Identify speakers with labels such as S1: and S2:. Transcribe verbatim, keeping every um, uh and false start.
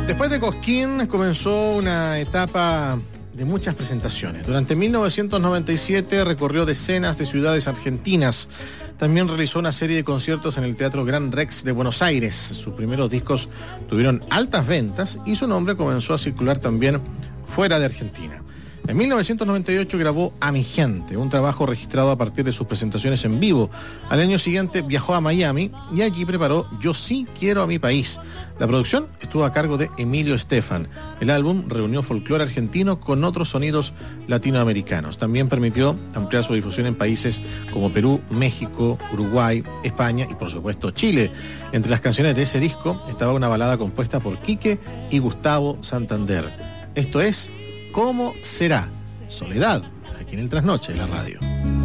S1: Después de Cosquín comenzó una etapa de muchas presentaciones. Durante mil novecientos noventa y siete recorrió decenas de ciudades argentinas. También realizó una serie de conciertos en el Teatro Gran Rex de Buenos Aires. Sus primeros discos tuvieron altas ventas y su nombre comenzó a circular también fuera de Argentina. En mil novecientos noventa y ocho grabó A mi gente, un trabajo registrado a partir de sus presentaciones en vivo. Al año siguiente viajó a Miami y allí preparó Yo sí quiero a mi país. La producción estuvo a cargo de Emilio Estefan. El álbum reunió folclore argentino con otros sonidos latinoamericanos. También permitió ampliar su difusión en países como Perú, México, Uruguay, España y por supuesto Chile. Entre las canciones de ese disco estaba una balada compuesta por Quique y Gustavo Santander. Esto es ¿Cómo será? Soledad, aquí en el Trasnoche de la radio.